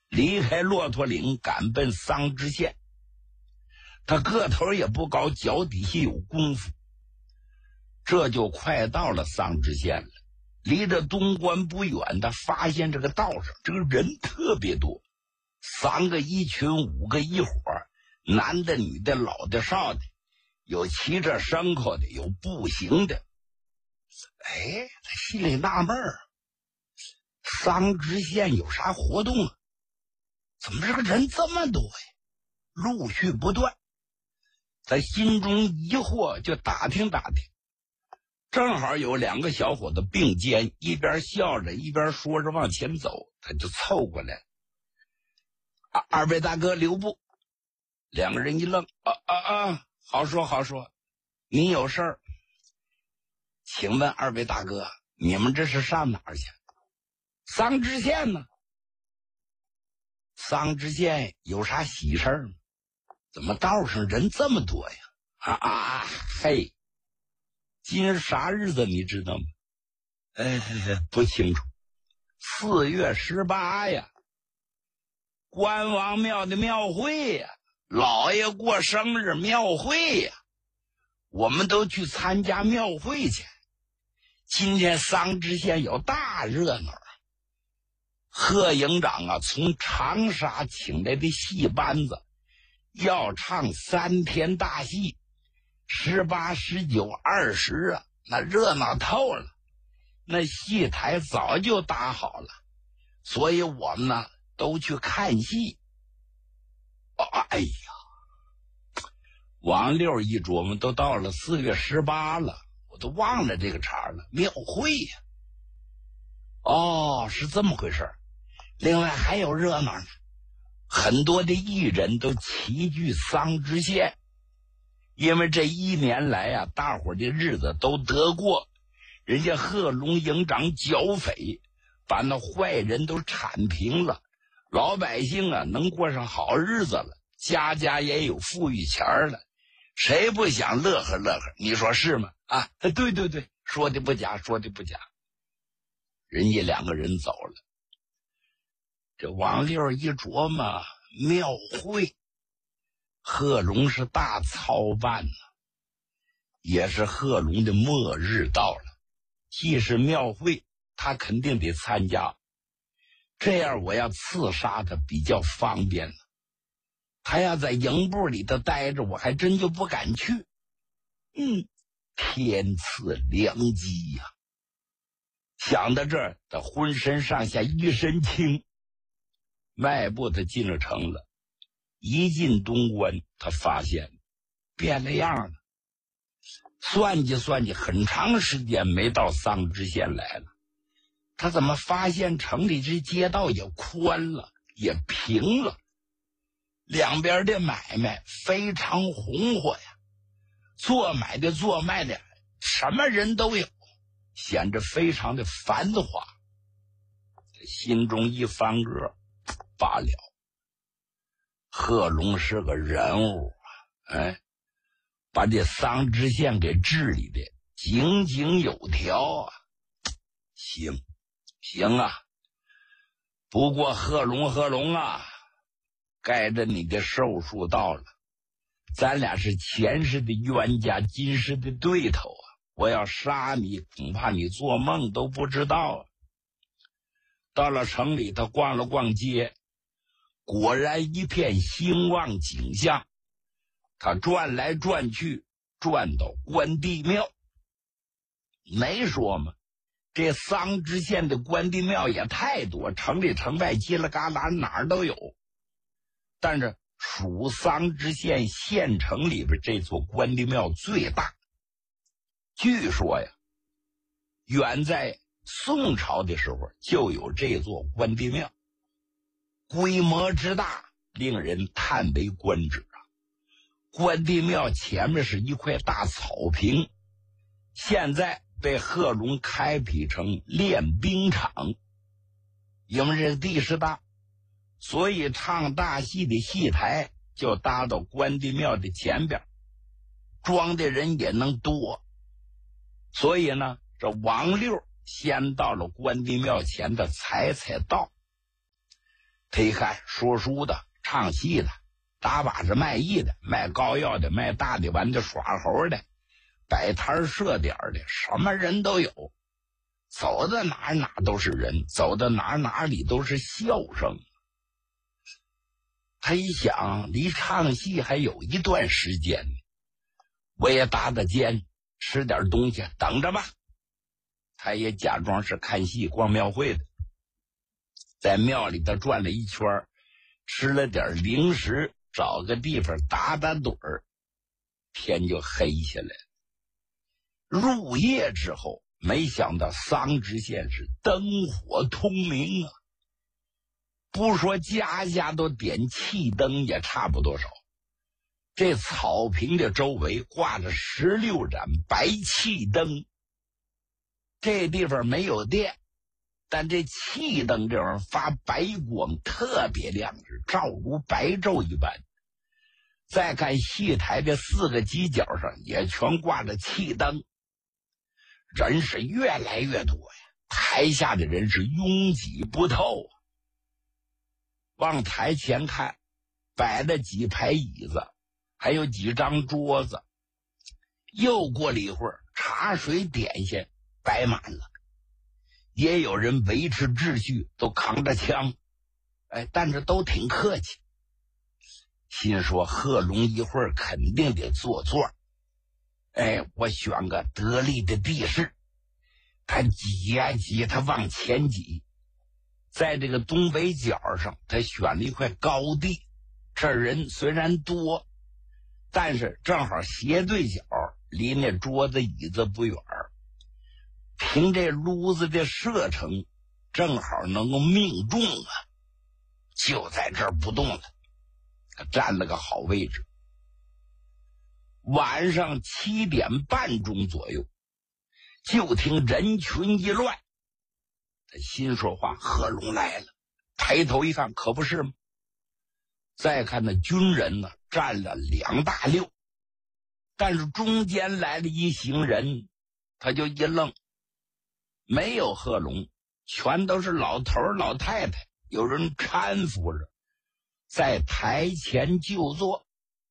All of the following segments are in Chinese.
离开骆驼岭，赶奔桑植县。他个头也不高，脚底下有功夫。这就快到了桑植县了，离着东关不远，他发现这个道上这个人特别多，3个一群，5个一伙，男的女的老的少的，有骑着牲口的，有步行的。他心里纳闷儿，桑植县有啥活动啊？怎么这个人这么多呀？陆续不断。在心中疑惑，就打听打听。正好有2个小伙子并肩，一边笑着一边说着往前走，他就凑过来。二位大哥留步。2个人一愣，好说好说，您有事儿？请问2位大哥，你们这是上哪儿去？桑植县呢？桑植县有啥喜事儿吗？怎么道上人这么多呀？嘿，今日啥日子你知道吗？不清楚。4月18呀，关王庙的庙会呀，老爷过生日庙会呀，我们都去参加庙会去。今天桑植县有大热闹。贺营长啊，从长沙请来的戏班子要唱3天大戏，18、19、20啊，那热闹透了。那戏台早就搭好了，所以我们呢都去看戏。王六一琢磨，都到了4月18了，我都忘了这个茬了，庙会呀。是这么回事。另外还有热闹呢，很多的艺人都齐聚桑植县，因为这1年来啊，大伙的日子都得过，人家贺龙营长剿匪，把那坏人都铲平了，老百姓啊能过上好日子了，家家也有富裕钱了，谁不想乐呵乐呵？你说是吗？对对对，说的不假，说的不假。人家2个人走了。这王六一琢磨，庙会，贺龙是大操办呢，也是贺龙的末日到了。既是庙会，他肯定得参加，这样我要刺杀他比较方便呢。他要在营部里头待着，我还真就不敢去。天赐良机呀！想到这儿，他浑身上下一身轻，迈步他进了城了。一进东关，他发现变了样了。算计算计，很长时间没到桑植县来了。他怎么发现城里这街道也宽了，也平了，两边的买卖非常红火呀，做买的做卖的什么人都有，显得非常的繁华。心中一翻个，罢了，贺龙是个人物啊，把这桑植县给治理的井井有条啊。行啊，不过贺龙啊，该着你的寿数到了，咱俩是前世的冤家，今世的对头啊，我要杀你，恐怕你做梦都不知道啊。到了城里，他逛了逛街，果然一片兴旺景象。他转来转去，转到关帝庙。没说嘛，这桑植县的关帝庙也太多，城里城外犄了旮旯哪儿都有。但是属桑植县县城里边这座关帝庙最大。据说呀，远在宋朝的时候就有这座关帝庙，规模之大，令人叹为观止啊。关帝庙前面是一块大草坪，现在被贺龙开辟成练兵场。因为这地势大，所以唱大戏的戏台就搭到关帝庙的前边，装的人也能多。所以呢，这王六先到了关帝庙前的踩道。 他一看，说书的、唱戏的、打把子卖艺的、卖膏药的、卖大的丸的、耍猴的、摆摊设点的，什么人都有。走到哪哪都是人，走到哪哪里都是笑声。他一想，离唱戏还有一段时间，我也打打尖，吃点东西，等着吧。他也假装是看戏逛庙会的，在庙里头转了一圈，吃了点零食，找个地方打打盹儿，天就黑下来了。入夜之后，没想到桑植县是灯火通明啊，不说家家都点气灯也差不多少。这草坪的周围挂着16盏白气灯，这地方没有电，但这气灯这玩意儿发白光，特别亮，是照如白昼一般。再看戏台的4个犄角上也全挂着气灯，人是越来越多呀，台下的人是拥挤不透啊。往台前看，摆了几排椅子，还有几张桌子。又过了一会儿，茶水点心摆满了，也有人维持秩序，都扛着枪，但是都挺客气。心说贺龙一会儿肯定得坐座，我选个得力的地势。他挤呀挤，他往前挤，在这个东北角上，他选了一块高地，这人虽然多，但是正好斜对角，离那桌子椅子不远，凭这撸子的射程，正好能够命中啊！就在这儿不动了，他占了个好位置。晚上7点半钟左右，就听人群一乱，他心说话，贺龙来了。抬头一看，可不是吗？再看那军人呢，站了2大溜，但是中间来了一行人，他就一愣，没有贺龙，全都是老头老太太，有人搀扶着，在台前就坐。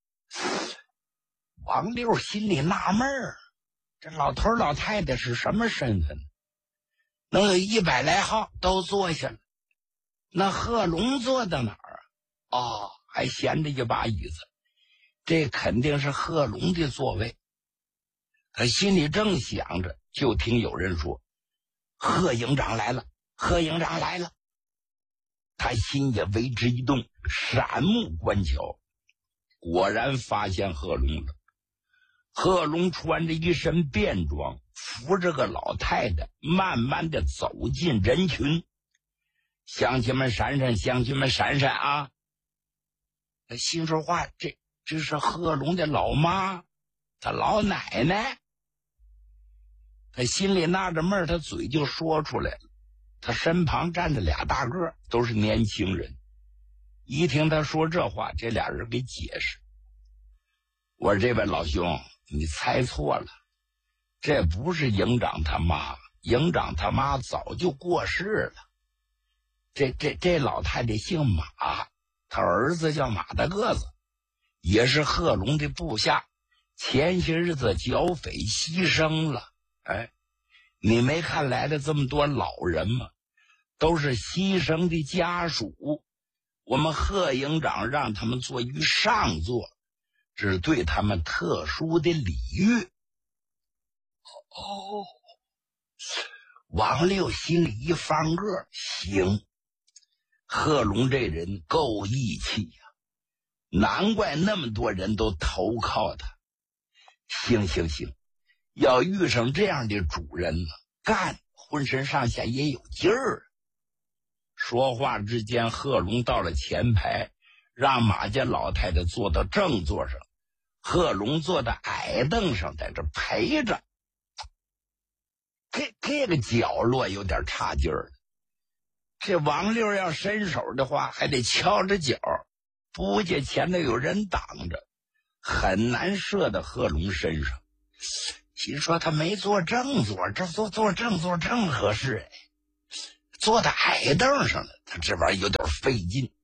王六心里纳闷儿，这老头老太太是什么身份？能有100来号都坐下了，那贺龙坐到哪儿啊？还闲着一把椅子，这肯定是贺龙的座位。他心里正想着，就听有人说：“贺营长来了，贺营长来了。”他心也为之一动，闪目观瞧，果然发现贺龙了。贺龙穿着一身便装，扶着个老太太，慢慢的走进人群。乡亲们闪闪，乡亲们闪闪啊！他心说话，这是贺龙的老妈，他老奶奶。他心里纳着闷，他嘴就说出来了。他身旁站着俩大个，都是年轻人。一听他说这话，这俩人给解释：“我说这位老兄，你猜错了，这不是营长他妈，营长他妈早就过世了。这老太太姓马，他儿子叫马大个子，也是贺龙的部下，前些日子剿匪牺牲了。你没看来的这么多老人吗？都是牺牲的家属，我们贺营长让他们坐于上座，这是对他们特殊的礼遇。”王六心里一翻个，行，贺龙这人够义气呀，难怪那么多人都投靠他。行，要遇上这样的主人呢，干浑身上下也有劲儿。说话之间，贺龙到了前排，让马家老太太坐到正座上，贺龙坐在矮凳上，在这陪着。这个角落有点差劲儿。这王六要伸手的话，还得敲着脚，不见前头有人挡着，很难射到贺龙身上。心说他没坐正座，这坐正座正合适，坐在矮凳上了，他这玩意儿有点费劲。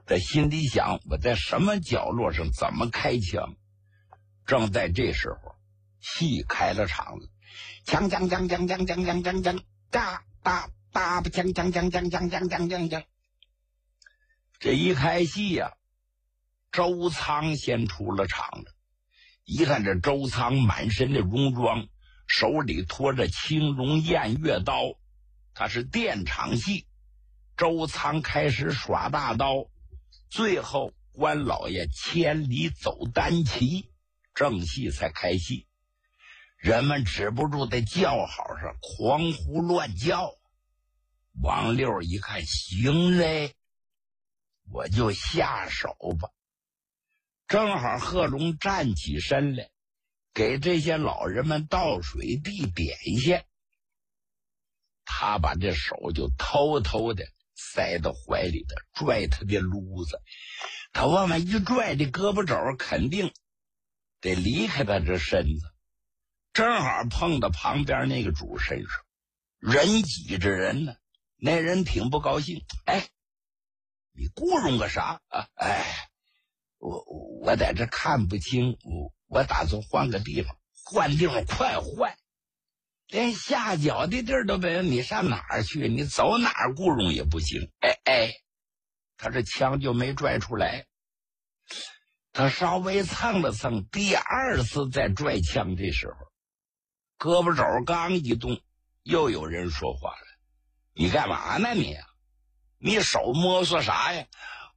在心里想，我在什么角落上怎么开枪。正在这时候，戏开了场了，锵锵锵锵锵锵锵锵锵，哒哒哒锵锵锵锵锵锵锵锵锵。这一开戏呀，周仓先出了场了。一看这周仓满身的戎装，手里托着青龙偃月刀，他是电场戏。周仓开始耍大刀，最后关老爷千里走单骑，正戏才开戏。人们止不住在叫好上狂呼乱叫。王六一看，行嘞，我就下手吧。正好贺龙站起身来，给这些老人们倒水递点心。他把这手就偷偷的塞到怀里的，拽他的撸子。他往外一拽，这胳膊肘肯定得离开他这身子，正好碰到旁边那个主身上，人挤着人呢。那人挺不高兴，哎，你咕run个啥啊？哎，我在这看不清，我打算换个地方，换地方快换，连下脚的地儿都没有，你上哪儿去？你走哪儿咕run也不行。哎，他这枪就没拽出来，他稍微蹭了蹭，第二次再拽枪，这时候胳膊肘刚一动，又有人说话了：“你干嘛呢你？你手摸索啥呀？”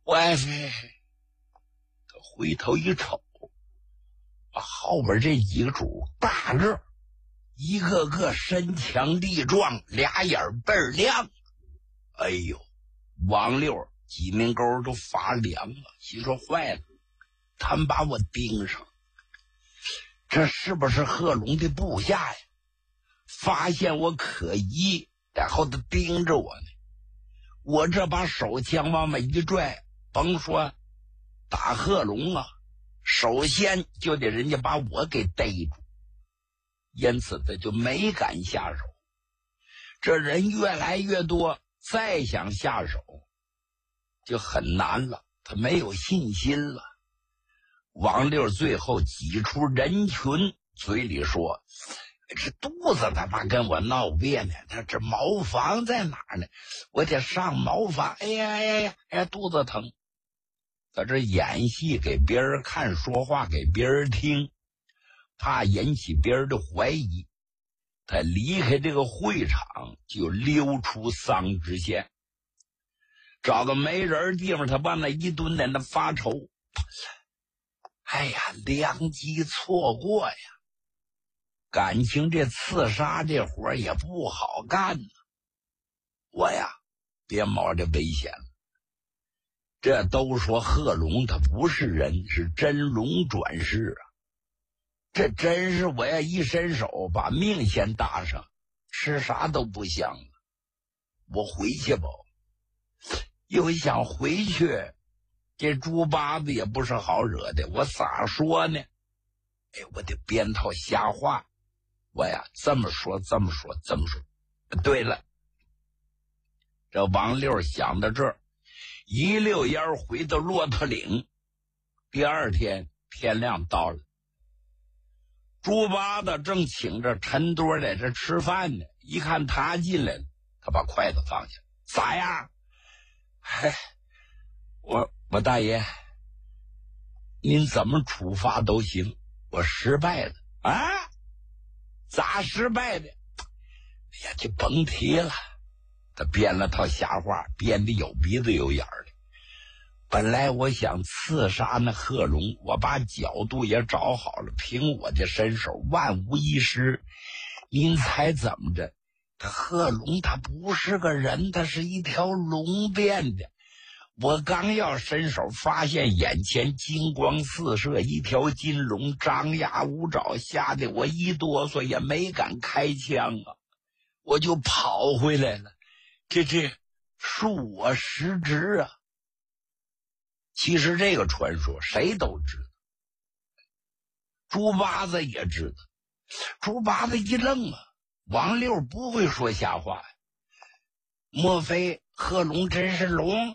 他回头一瞅，后边这几个主大个，一个个身强力壮，俩眼倍儿亮。哎呦，王六几命沟都发凉了，心说坏了，他们把我盯上，这是不是贺龙的部下呀？发现我可疑，然后他盯着我呢。我这把手枪往外一拽，甭说打贺龙啊，首先就得人家把我给逮住，因此他就没敢下手。这人越来越多，再想下手就很难了，他没有信心了。王六最后挤出人群，嘴里说：“这肚子他妈跟我闹别扭，他这茅房在哪儿呢？我得上茅房。哎呀，肚子疼。”他这演戏给别人看，说话给别人听，怕引起别人的怀疑，他离开这个会场，就溜出桑植县，找个没人地方，他往那一蹲，在那发愁。哎呀，良机错过呀！感情这刺杀这活也不好干呢。我呀，别冒这危险了。这都说贺龙他不是人，是真龙转世啊！这真是我要一伸手把命先搭上，吃啥都不香了。我回去吧，又想回去，这猪八子也不是好惹的，我咋说呢？哎，我得编套瞎话。我呀，这么说。对了，这王六想到这儿，一溜烟回到骆驼岭。第二天天亮到了，猪八子正请着陈多在这吃饭呢，一看他进来了，他把筷子放下。咋样？我大爷，您怎么处罚都行，我失败了啊？咋失败的？哎呀，就甭提了。他编了套瞎话，编的有鼻子有眼儿的。本来我想刺杀那贺龙，我把角度也找好了，凭我的身手万无一失。您猜怎么着？他贺龙他不是个人，他是一条龙变的。我刚要伸手，发现眼前金光四射，一条金龙张牙舞爪，吓得我一哆嗦，也没敢开枪啊，我就跑回来了。这恕我失职啊！其实这个传说谁都知道，猪八子也知道。猪八子一愣啊，王六不会说瞎话呀，莫非贺龙真是龙？